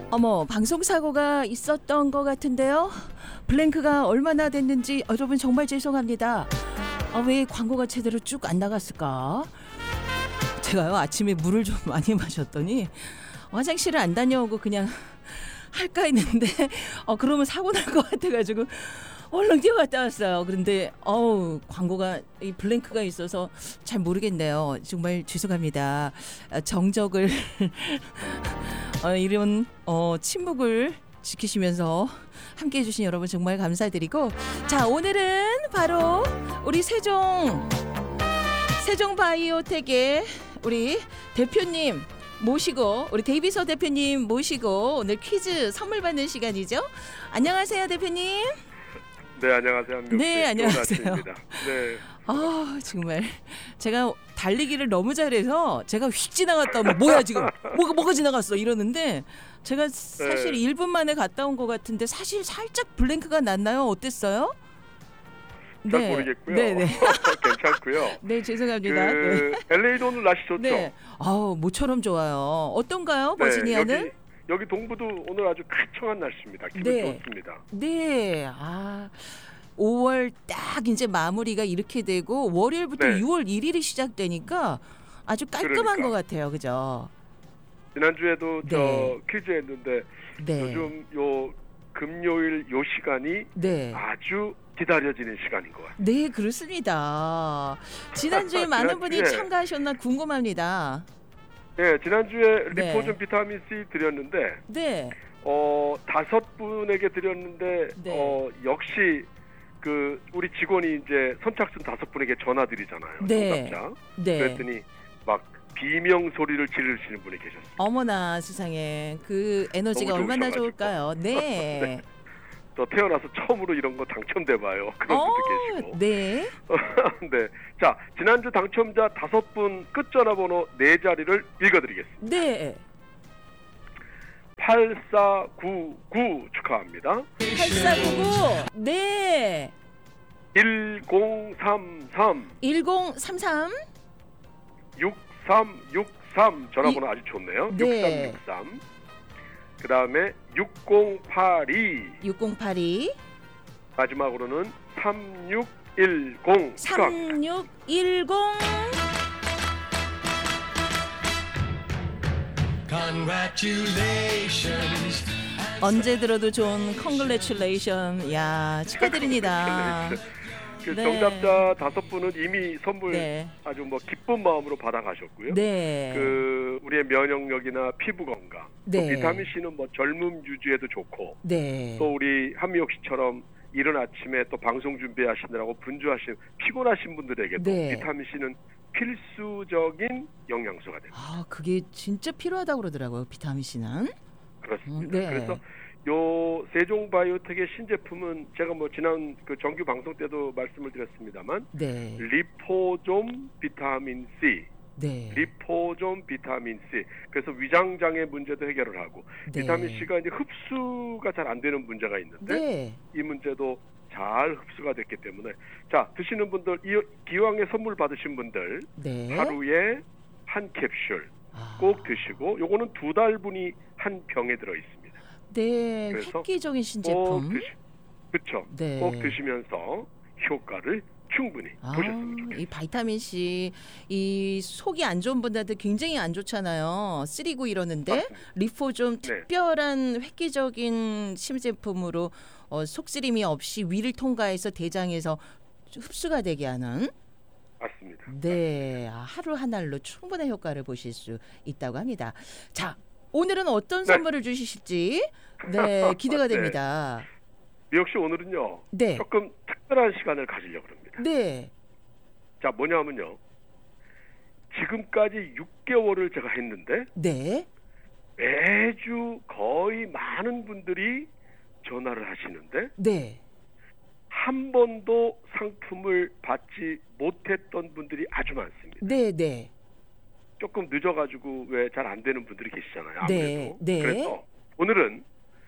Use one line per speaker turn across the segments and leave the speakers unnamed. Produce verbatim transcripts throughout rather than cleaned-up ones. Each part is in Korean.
어머, 방송사고가 있었던 것 같은데요. 블랭크가 얼마나 됐는지 여러분 정말 죄송합니다. 아, 왜 광고가 제대로 쭉 안 나갔을까? 제가요 아침에 물을 좀 많이 마셨더니 화장실을 안 다녀오고 그냥 할까 했는데 어 그러면 사고 날 것 같아가지고 얼른 뛰어갔다 왔어요. 그런데 어우 광고가 이 블랭크가 있어서 잘 모르겠네요. 정말 죄송합니다. 정적을 어, 이런 어, 침묵을 지키시면서 함께해 주신 여러분 정말 감사드리고, 자 오늘은 바로 우리 세종 세종바이오텍의 우리 대표님 모시고, 우리 데이비서 대표님 모시고 오늘 퀴즈 선물 받는 시간이죠. 안녕하세요 대표님.
네, 안녕하세요. 한명수.
네, 안녕하세요.
네.
아 정말 제가 달리기를 너무 잘해서 제가 휙 지나갔다 오면 뭐야 지금 뭐가 뭐가 지나갔어 이러는데, 제가 사실
네.
일 분 만에 갔다 온 것 같은데 사실 살짝 블랭크가 났나요? 어땠어요?
잘
네.
모르겠고요.
네네.
괜찮고요.
네 죄송합니다.
그
네.
엘에이도는 날씨 좋죠?
네. 아우 모처럼 좋아요. 어떤가요,
네,
버지니아는?
여기, 여기 동부도 오늘 아주 쾌청한 날씨입니다. 기분
네.
좋습니다.
네. 아 오월 딱 이제 마무리가 이렇게 되고 월요일부터
네.
유월 일일이 시작되니까 아주 깔끔한
그러니까.
것 같아요. 그죠?
지난주에도
네.
저 퀴즈 했는데
네.
요즘 요 금요일 요 시간이
네.
아주 기다려지는 시간인 것 같아요.
네, 그렇습니다. 지난주에 많은 분이
지난주에.
참가하셨나 궁금합니다.
네, 지난주에
네.
리포준 비타민 C 드렸는데
네.
어 다섯 분에게 드렸는데
네.
어 역시 그 우리 직원이 이제 선착순 다섯 분에게 전화 드리잖아요.
네.
정답자.
네.
그랬더니 막 비명 소리를 지르시는 분이 계셨어요.
어머나 세상에 그 에너지가
너무
얼마나
좋으셔가지고.
좋을까요? 네.
네. 저 태어나서 처음으로 이런 거 당첨돼봐요. 그런
어,
분도 계시고.
네.
네. 자, 지난주 당첨자 다섯 분 끝전화번호 네 자리를 읽어드리겠습니다.
네.
팔사구구 축하합니다.
팔사구구. 네.
일공삼삼
일공삼삼.
육삼육삼 전화번호 아주 좋네요.
네.
육삼육삼. 그 다음에 육공팔이.
육공팔이.
마지막으로는 삼육일공 축하합니다.
삼육일공.
Congratulations.
언제 들어도 좋은 컨글래츄레이션. 야, 축하드립니다.
그
네.
정답자 다섯 분은 이미 선물
네.
아주 뭐 기쁜 마음으로 받아가셨고요.
네.
그 우리의 면역력이나 피부 건강,
네.
또 비타민 C는 뭐 젊음 유지에도 좋고,
네.
또 우리 한미옥 씨처럼 이른 아침에 또 방송 준비하시느라고 분주하신 피곤하신 분들에게도
네.
비타민 C는 필수적인 영양소가 됩니다.
아, 그게 진짜 필요하다고 그러더라고요. 비타민 C는.
그렇습니다.
음, 네.
그래서 요 세종바이오텍의 신제품은 제가 뭐 지난 그 정규 방송 때도 말씀을 드렸습니다만,
네.
리포좀 비타민 C,
네.
리포좀 비타민 C. 그래서 위장 장애 문제도 해결을 하고,
네.
비타민 C가 이제 흡수가 잘 안 되는 문제가 있는데
네.
이 문제도 잘 흡수가 됐기 때문에, 자 드시는 분들, 이 기왕에 선물 받으신 분들
네.
하루에 한 캡슐
아.
꼭 드시고, 요거는 두 달분이 한 병에 들어 있습니다.
네.
그래서
획기적인
꼭
신제품.
드시, 그렇죠.
네.
꼭 드시면서 효과를 충분히
아,
보셨으면 좋겠습니다.
이 바이타민 C, 이 속이 안 좋은 분들한테 굉장히 안 좋잖아요. 쓰리고 이러는데
맞습니다.
리포좀
네.
특별한 획기적인 신제품으로 어, 속쓰림이 없이 위를 통과해서 대장에서 흡수가 되게 하는.
맞습니다.
네, 아, 하루 한 알로 충분한 효과를 보실 수 있다고 합니다. 자, 오늘은 어떤
네.
선물을 주실지 네 기대가
네.
됩니다.
미역 씨, 오늘은요
네,
조금 특별한 시간을 가지려고 합니다.
네,
자, 뭐냐면요, 지금까지 육 개월을 제가 했는데
네,
매주 거의 많은 분들이 전화를 하시는데
네.
한 번도 상품을 받지 못했던 분들이 아주 많습니다.
네, 네.
조금 늦어가지고 왜 잘 안 되는 분들이 계시잖아요.
네,
아무래도.
네.
그래서 오늘은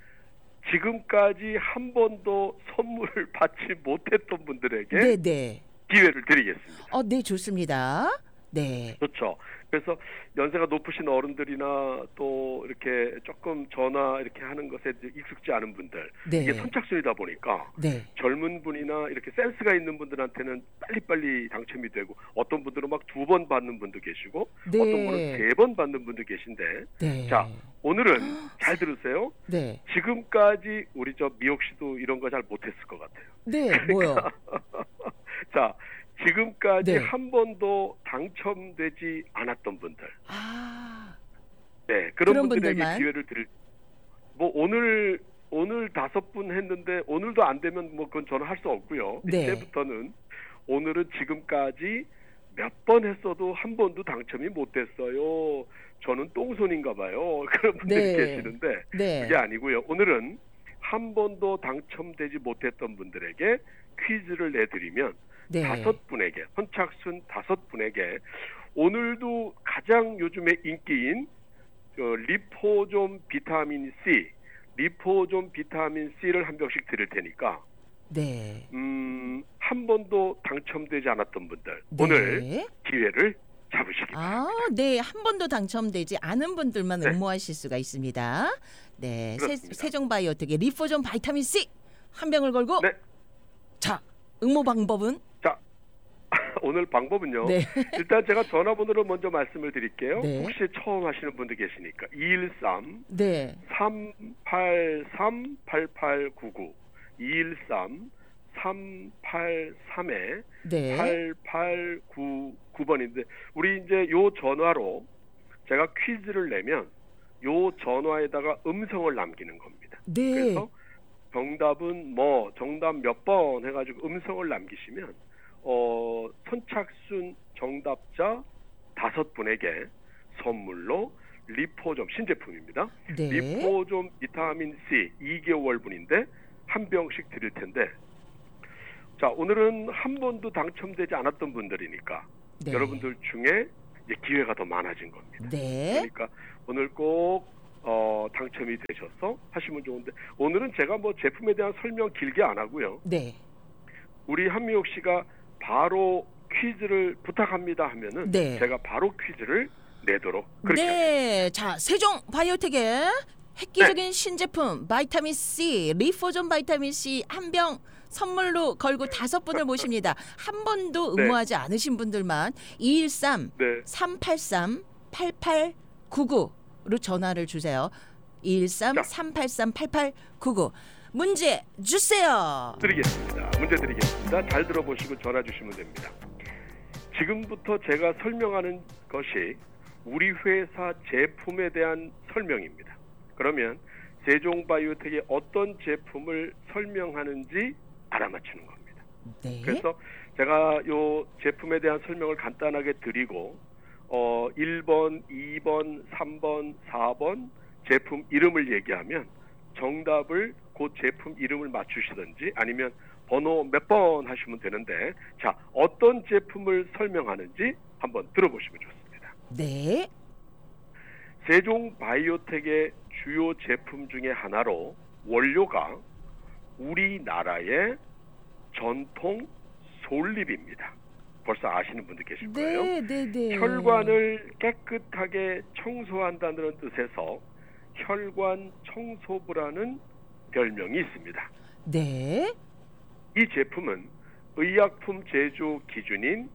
지금까지 한 번도 선물을 받지 못했던 분들에게
네, 네.
기회를 드리겠습니다.
어, 네, 좋습니다. 네.
그렇죠. 그래서 연세가 높으신 어른들이나 또 이렇게 조금 전화 이렇게 하는 것에 익숙지 않은 분들,
네.
이게 선착순이다 보니까
네.
젊은 분이나 이렇게 센스가 있는 분들한테는 빨리빨리 당첨이 되고, 어떤 분들은 막 두 번 받는 분도 계시고,
네.
어떤 분은 세 번 받는 분도 계신데,
네.
자, 오늘은 잘 들으세요.
네.
지금까지 우리 저 미옥 씨도 이런 거 잘 못했을 것 같아요.
네. 뭐요?
자, 지금까지
네.
한 번도 당첨되지 않았던 분들,
아.
네, 그런,
그런
분들에게
분들만?
기회를 드릴. 뭐 오늘 오늘 다섯 분 했는데 오늘도 안 되면 뭐 그건 저는 할 수 없고요.
네.
이제부터는 오늘은 지금까지 몇 번 했어도 한 번도 당첨이 못 됐어요. 저는 똥손인가 봐요. 그런 분들이
네.
계시는데
네.
그게 아니고요. 오늘은 한 번도 당첨되지 못했던 분들에게 퀴즈를 내드리면
네.
다섯 분에게, 선착순 다섯 분에게 오늘도 가장 요즘에 인기인 저 리포좀 비타민 C, 리포좀 비타민 C를 한 병씩 드릴 테니까
네.
음, 한 번도 당첨되지 않았던 분들
네.
오늘 기회를 잡으시기 바랍니다.
아, 네. 한 번도 당첨되지 않은 분들만
네.
응모하실 수가 있습니다. 네. 세,
그렇습니다.
세종바이오텍의 리포존 바이타민 C 한 병을 걸고
네.
자, 응모 방법은
자, 오늘 방법은요.
네.
일단 제가 전화번호를 먼저 말씀을 드릴게요.
네.
혹시 처음 하시는 분들 계시니까 이일삼
네.
삼팔삼 팔팔구구 이일삼 삼팔삼
네.
팔팔구구 번인데 우리 이제 요 전화로 제가 퀴즈를 내면 요 전화에다가 음성을 남기는 겁니다.
네.
그래서 정답은 뭐 정답 몇 번 해가지고 음성을 남기시면 어, 선착순 정답자 다섯 분에게 선물로 리포좀 신제품입니다.
네.
리포좀 비타민 C 이 개월분인데 한 병씩 드릴 텐데, 자, 오늘은 한 번도 당첨되지 않았던 분들이니까
네.
여러분들 중에 이제 기회가 더 많아진 겁니다.
네.
그러니까 오늘 꼭 어, 당첨이 되셔서 하시면 좋은데, 오늘은 제가 뭐 제품에 대한 설명 길게 안 하고요.
네.
우리 한미옥 씨가 바로 퀴즈를 부탁합니다 하면은
네.
제가 바로 퀴즈를 내도록 그렇게 하겠습니다.
네. 자, 세종바이오텍의 획기적인 신제품 바이타민 C, 리포존 바이타민 C 한 병 선물로 걸고 다섯 분을 모십니다. 한 번도
네.
응모하지 않으신 분들만 이일삼
네.
삼팔삼 팔팔구구로 전화를 주세요. 이일삼 삼팔삼 팔팔구구. 문제 주세요.
드리겠습니다. 문제 드리겠습니다. 잘 들어보시고 전화 주시면 됩니다. 지금부터 제가 설명하는 것이 우리 회사 제품에 대한 설명입니다. 그러면 세종바이오텍의 어떤 제품을 설명하는지 알아맞히는 겁니다.
네.
그래서 제가 이 제품에 대한 설명을 간단하게 드리고 어, 일 번, 이 번, 삼 번, 사 번 제품 이름을 얘기하면 정답을 그 제품 이름을 맞추시든지 아니면 번호 몇 번 하시면 되는데, 자, 어떤 제품을 설명하는지 한번 들어보시면 좋습니다.
네.
세종바이오텍의 주요 제품 중에 하나로 원료가 우리나라의 전통 솔잎입니다. 벌써 아시는 분들 계실 거예요.
네, 네, 네.
혈관을 깨끗하게 청소한다는 뜻에서 혈관 청소부라는 별명이 있습니다.
네.
이 제품은 의약품 제조 기준인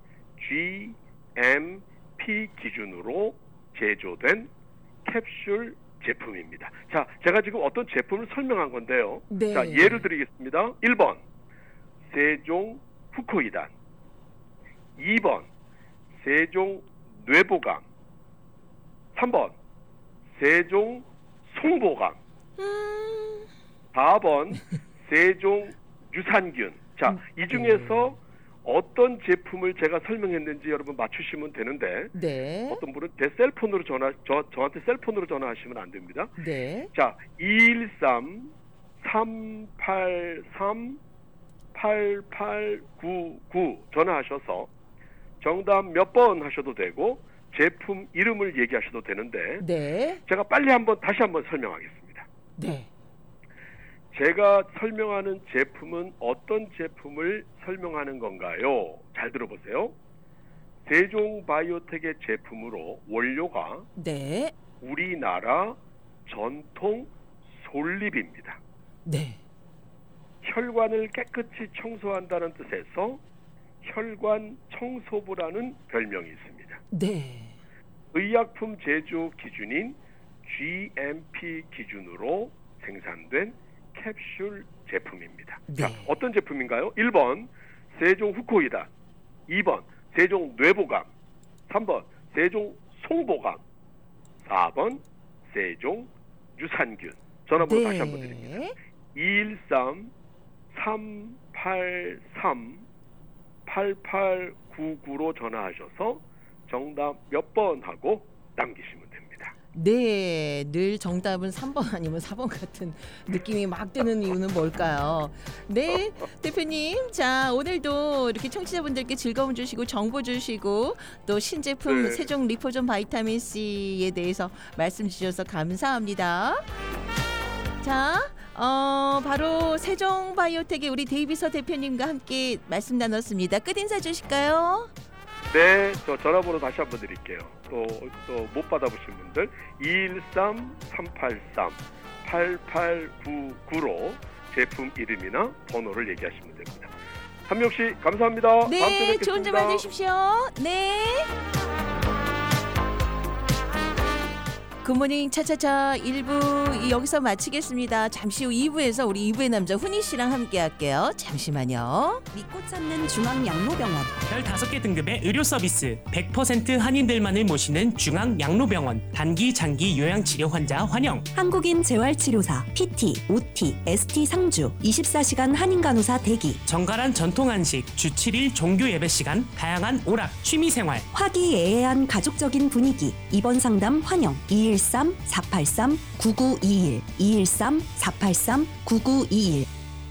지엠피 기준으로 제조된 캡슐 제품입니다. 자, 제가 지금 어떤 제품을 설명한 건데요.
네.
자, 예를 드리겠습니다. 일 번 세종 후코이단, 이 번 세종 뇌보감, 삼 번 세종 송보감,
음.
사 번 세종 유산균. 자, 이 중에서 어떤 제품을 제가 설명했는지 여러분 맞추시면 되는데,
네.
어떤 분은 제 셀폰으로 전화, 저, 저한테 셀폰으로 전화하시면 안 됩니다.
네.
자, 이일삼 삼팔삼 팔팔구구 전화하셔서 정답 몇 번 하셔도 되고 제품 이름을 얘기하셔도 되는데,
네.
제가 빨리 한번 다시 한번 설명하겠습니다.
네.
제가 설명하는 제품은 어떤 제품을 설명하는 건가요? 잘 들어보세요. 세종바이오텍의 제품으로 원료가
네.
우리나라 전통 솔잎입니다.
네.
혈관을 깨끗이 청소한다는 뜻에서 혈관 청소부라는 별명이 있습니다.
네.
의약품 제조 기준인 지엠피 기준으로 생산된 캡슐 제품입니다.
네.
자, 어떤 제품인가요? 일 번 세종 후코이다, 이 번 세종 뇌보감, 삼 번 세종 송보감, 사 번 세종 유산균. 전화번호
네.
다시 한번 드립니다. 이일삼 삼팔삼 팔팔구구로 전화하셔서 정답 몇 번 하고 남기시면 됩니다.
네, 늘 정답은 삼 번 아니면 사 번 같은 느낌이 막 드는 이유는 뭘까요? 네, 대표님. 자, 오늘도 이렇게 청취자분들께 즐거움 주시고 정보 주시고 또 신제품
네.
세종 리포존 바이타민 C에 대해서 말씀 주셔서 감사합니다. 자, 어, 바로 세종바이오텍의 우리 데이비서 대표님과 함께 말씀 나눴습니다. 끝 인사 주실까요?
네, 저 전화번호 다시 한번 드릴게요. 또 또 못 받아보신 분들 이일삼 삼팔삼 팔팔구구로 제품 이름이나 번호를 얘기하시면 됩니다. 한명 씨 감사합니다. 다음 주에
네,
뵙겠습니다.
좋은 주말 되십시오. 네. 굿모닝 차차차 일 부 여기서 마치겠습니다. 잠시 후 이 부에서 우리 이 부의 남자 훈이 씨랑 함께 할게요. 잠시만요.
믿고 찾는 중앙양로병원.
별 다섯 개 등급의 의료 서비스, 백 퍼센트 한인들만을 모시는 중앙양로병원. 단기, 장기 요양치료 환자 환영.
한국인 재활치료사, 피티, 오티, 에스티 상주, 이십사 시간 한인간호사 대기.
정갈한 전통 한식, 주 칠 일 종교 예배 시간, 다양한 오락, 취미생활.
화기애애한 가족적인 분위기. 입원 상담 환영. 이일삼 사팔삼 구구이일 이일삼 사팔삼 구구이일.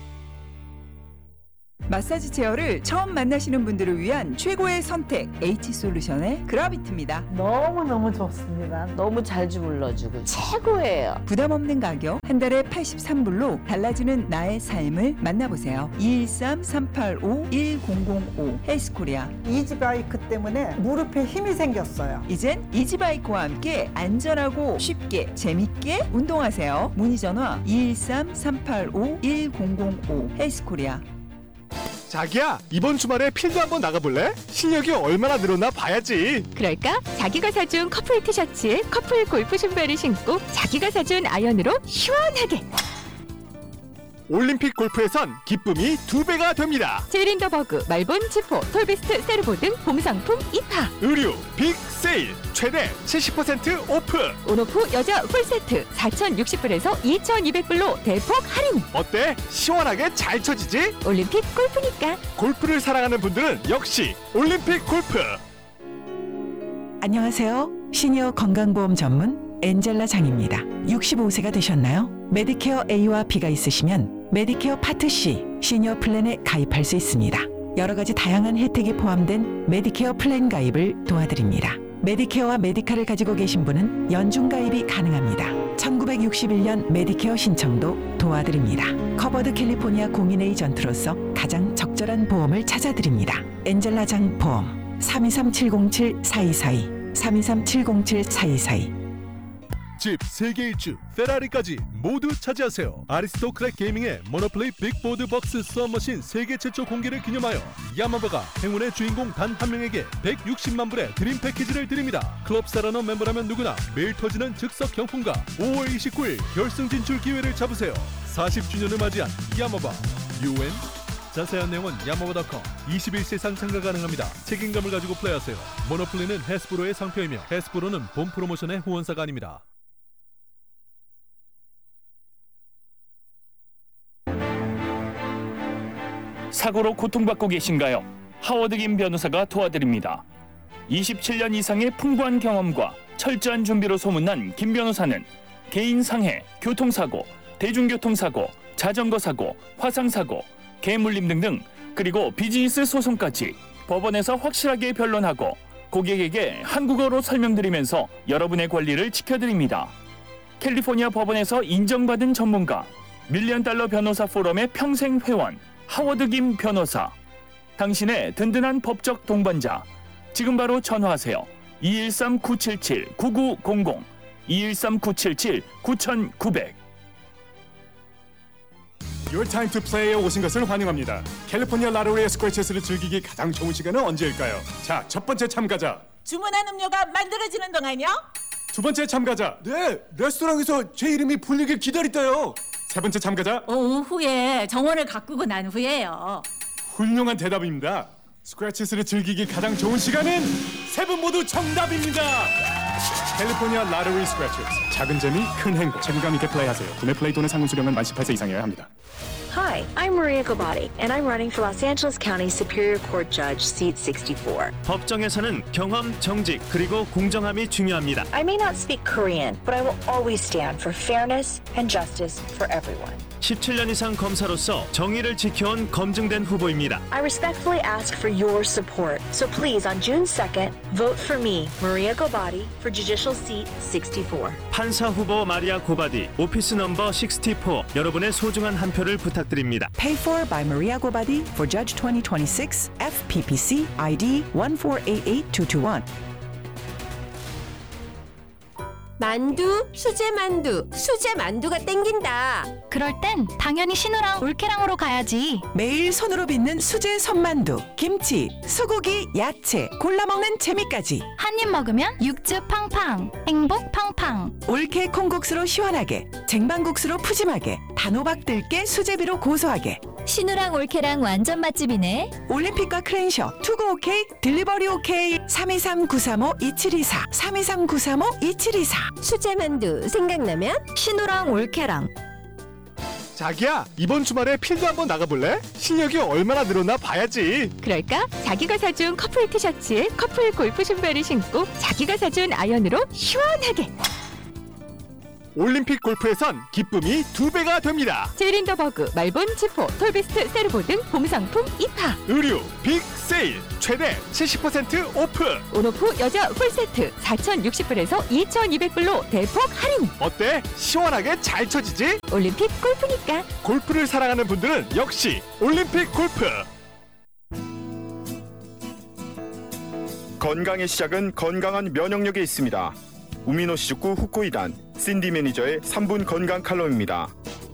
마사지 체어를 처음 만나시는 분들을 위한 최고의 선택 H솔루션의 그라비트입니다.
너무너무 좋습니다. 너무 잘 주물러주고 최고예요.
부담 없는 가격 한 달에 팔십삼 불로 달라지는 나의 삶을 만나보세요. 이일삼 삼팔오 일공공오 헬스코리아.
이지바이크 때문에 무릎에 힘이 생겼어요.
이젠 이지바이크와 함께 안전하고 쉽게 재밌게 운동하세요. 문의 전화 이일삼 삼팔오 일공공오 헬스코리아.
자기야, 이번 주말에 필드 한번 나가볼래? 실력이 얼마나 늘었나 봐야지.
그럴까? 자기가 사준 커플 티셔츠에 커플 골프 신발을 신고 자기가 사준 아이언으로 시원하게.
올림픽 골프에선 기쁨이 두 배가 됩니다.
제린더버그, 말본, 지포, 톨비스트, 세르보 등 봄상품 입하.
의류 빅 세일 최대 칠십 퍼센트 오프.
온오프 여자 풀세트 사천육십 불에서 이천이백 불로 대폭 할인.
어때? 시원하게 잘 쳐지지?
올림픽 골프니까.
골프를 사랑하는 분들은 역시 올림픽 골프.
안녕하세요. 시니어 건강보험 전문 엔젤라 장입니다. 육십오 세가 되셨나요? 메디케어 A와 B가 있으시면 메디케어 파트 C 시니어 플랜에 가입할 수 있습니다. 여러 가지 다양한 혜택이 포함된 메디케어 플랜 가입을 도와드립니다. 메디케어와 메디카를 가지고 계신 분은 연중 가입이 가능합니다. 천구백육십일 년 메디케어 신청도 도와드립니다. 커버드 캘리포니아 공인 에이전트로서 가장 적절한 보험을 찾아드립니다. 엔젤라 장 보험 삼이삼 칠공칠 사이사이 삼이삼 칠공칠 사이사이.
집 세계 일주 페라리까지 모두 차지하세요. 아리스토크랙 게이밍의 모노플레이 빅보드 박스 수압머신 세계 최초 공개를 기념하여 야마바가 행운의 주인공 단 한 명에게 백육십만 불의 드림 패키지를 드립니다. 클럽 사라너 멤버라면 누구나 매일 터지는 즉석 경품과 오월 이십구일 결승 진출 기회를 잡으세요. 사십 주년을 맞이한 야마바 유엔. 자세한 내용은 야마바 닷컴. 이십일 세상 참가 가능합니다. 책임감을 가지고 플레이하세요. 모노플레이는 해스브로의 상표이며 해스브로는 본 프로모션의 후원사가 아닙니다.
사고로 고통받고 계신가요? 하워드 김 변호사가 도와드립니다. 이십칠 년 이상의 풍부한 경험과 철저한 준비로 소문난 김 변호사는 개인 상해, 교통사고, 대중교통사고, 자전거 사고, 화상사고, 개물림 등등, 그리고 비즈니스 소송까지 법원에서 확실하게 변론하고 고객에게 한국어로 설명드리면서 여러분의 권리를 지켜드립니다. 캘리포니아 법원에서 인정받은 전문가, 밀리언 달러 변호사 포럼의 평생 회원, 하워드 김 변호사. 당신의 든든한 법적 동반자, 지금 바로 전화하세요. 이일삼 구칠칠 구구공공 이일삼 구칠칠 구구공공.
Your time to play에 오신 것을 환영합니다. 캘리포니아 라로리의 스크래치스를 즐기기 가장 좋은 시간은 언제일까요? 자, 첫 번째 참가자.
주문한 음료가 만들어지는 동안요?
두 번째 참가자.
네, 레스토랑에서 제 이름이 불리길 기다렸다요.
세 번째 참가자.
오후에 정원을 가꾸고 난 후에요.
훌륭한 대답입니다. 스크래치스를 즐기기 가장 좋은 시간은 세 분 모두 정답입니다. 캘리포니아 라로리 스크래치스. 작은 재미, 큰 행복. 책임감 있게 플레이하세요. 구매 플레이 또는 상품 수령은 만 십팔 세 이상이어야 합니다.
Hi, I'm Maria Gobati, and I'm running for Los Angeles County Superior Court Judge, seat sixty-four.
법정에서는 경험, 정직, 그리고 공정함이 중요합니다.
I may not speak Korean, but I will always stand for fairness and justice for everyone.
십칠 년 이상 검사로서 정의를 지켜온 검증된 후보입니다.
I respectfully ask for your support. So please, on June second, vote for me, Maria Gobati, for Judicial Seat sixty-four.
판사 후보 마리아 고바디, 오피스 넘버 식스티포. 여러분의 소중한 한 표를 부탁드립니다.
Pay for by Maria Gobadi for Judge twenty twenty-six F P P C I D one four eight eight two two one.
만두, 수제 만두, 수제 만두가 땡긴다.
그럴 땐 당연히 신우랑 올케랑으로 가야지.
매일 손으로 빚는 수제 손만두, 김치, 소고기, 야채, 골라 먹는 재미까지.
한 입 먹으면 육즙 팡팡, 행복 팡팡.
올케 콩국수로 시원하게, 쟁반국수로 푸짐하게, 단호박 들깨 수제비로 고소하게.
신우랑 올케랑 완전 맛집이네.
올림픽과 크레인셔, 투고 오케이, 딜리버리 오케이. 삼이삼 구삼오 이칠이사 삼이삼 구삼오 이칠이사.
수제 만두 생각나면
신우랑 올케랑.
자기야, 이번 주말에 필드 한번 나가볼래? 실력이 얼마나 늘었나 봐야지.
그럴까? 자기가 사준 커플 티셔츠에 커플 골프 신발을 신고 자기가 사준 아이언으로 시원하게.
올림픽 골프에선 기쁨이 두 배가 됩니다.
제린더 버그, 말본, 지포, 톨베스트, 세르보 등 봄 상품 입하.
의류 빅 세일 최대 칠십 퍼센트 오프.
온오프 여자 풀세트 사천육십 불에서 이천이백 불로 대폭 할인.
어때? 시원하게 잘 쳐지지?
올림픽 골프니까.
골프를 사랑하는 분들은 역시 올림픽 골프.
건강의 시작은 건강한 면역력에 있습니다. 우미노시즈쿠 후코이단 신디 매니저의 삼 분 건강 칼럼입니다.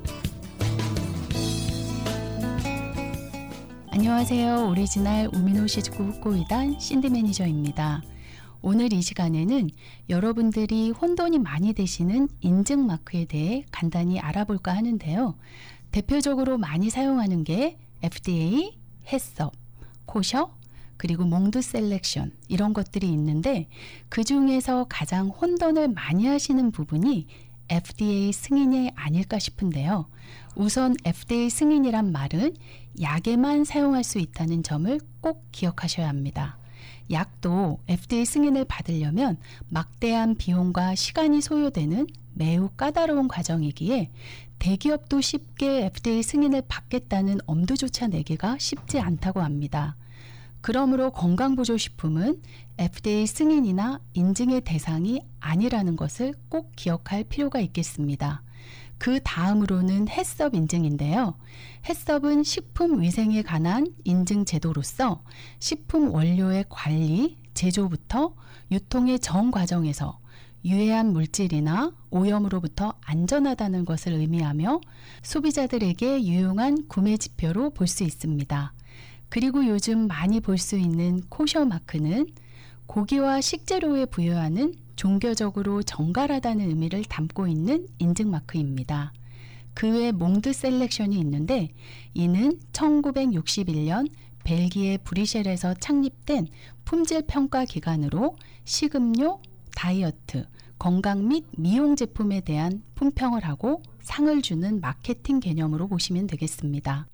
안녕하세요. 오리지널 우미노시즈쿠 후코이단 신디 매니저입니다. 오늘 이 시간에는 여러분들이 혼돈이 많이 되시는 인증 마크에 대해 간단히 알아볼까 하는데요. 대표적으로 많이 사용하는 게 에프 디 에이, 햇섭, 코셔, 그리고 몽드 셀렉션 이런 것들이 있는데 그 중에서 가장 혼돈을 많이 하시는 부분이 에프 디 에이 승인이 아닐까 싶은데요. 우선 에프 디 에이 승인이란 말은 약에만 사용할 수 있다는 점을 꼭 기억하셔야 합니다. 약도 에프 디 에이 승인을 받으려면 막대한 비용과 시간이 소요되는 매우 까다로운 과정이기에 대기업도 쉽게 에프 디 에이 승인을 받겠다는 엄두조차 내기가 쉽지 않다고 합니다. 그러므로 건강보조식품은 에프 디 에이 승인이나 인증의 대상이 아니라는 것을 꼭 기억할 필요가 있겠습니다. 그 다음으로는 햇섭 인증인데요. 햇섭은 식품위생에 관한 인증 제도로서 식품 원료의 관리, 제조부터 유통의 전 과정에서 유해한 물질이나 오염으로부터 안전하다는 것을 의미하며 소비자들에게 유용한 구매 지표로 볼 수 있습니다. 그리고 요즘 많이 볼 수 있는 코셔 마크는 고기와 식재료에 부여하는 종교적으로 정갈하다는 의미를 담고 있는 인증 마크입니다. 그 외 몽드 셀렉션이 있는데 이는 천구백육십일 년 벨기에 브뤼셀에서 창립된 품질 평가 기관으로 식음료, 다이어트, 건강 및 미용 제품에 대한 품평을 하고 상을 주는 마케팅 개념으로 보시면 되겠습니다.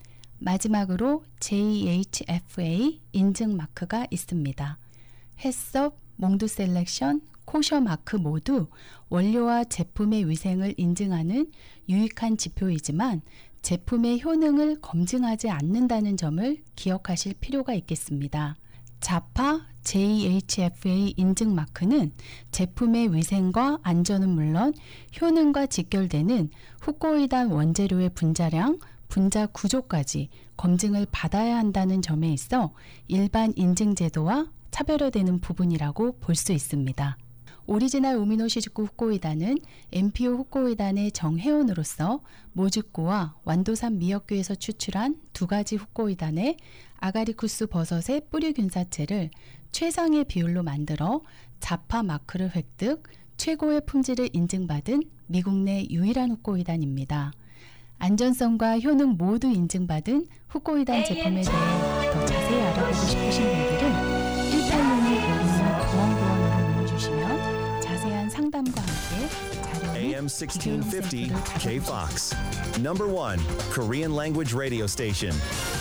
마지막으로 제이 에이치 에프 에이 인증 마크가 있습니다. 햇섭, 몽드 셀렉션, 코셔 마크 모두 원료와 제품의 위생을 인증하는 유익한 지표이지만 제품의 효능을 검증하지 않는다는 점을 기억하실 필요가 있겠습니다. 자파 제이 에이치 에프 에이 인증 마크는 제품의 위생과 안전은 물론 효능과 직결되는 후코이단 원재료의 분자량, 분자 구조까지 검증을 받아야 한다는 점에 있어 일반 인증 제도와 차별화되는 부분이라고 볼 수 있습니다. 오리지널 우미노시즈쿠 후코이단은 엠피오 후코이단의 정회원으로서 모즈쿠와 완도산 미역규에서 추출한 두 가지 후코이단의 아가리쿠스 버섯의 뿌리균사체를 최상의 비율로 만들어 자파 마크를 획득, 최고의 품질을 인증받은 미국 내 유일한 후코이단입니다. 안전성과 효능 모두 인증받은 후코이단 제품에 대해 더 자세히 알아보고 싶으신 분들은 일팔육이 오육육 구공구공으로 문의주시면 자세한 상담과 함께 자료 및
에이엠
기술용
십육백오십
샘플을
K-Fox. Number one Korean language radio station.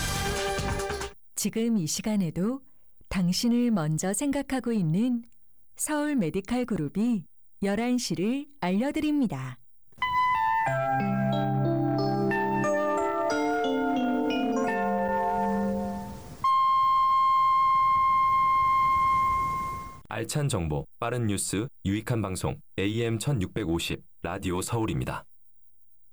지금 이 시간에도 당신을 먼저 생각하고 있는 서울 메디칼 그룹이 열한 시를 알려드립니다.
알찬 정보, 빠른 뉴스, 유익한 방송 에이엠 천육백오십 라디오 서울입니다.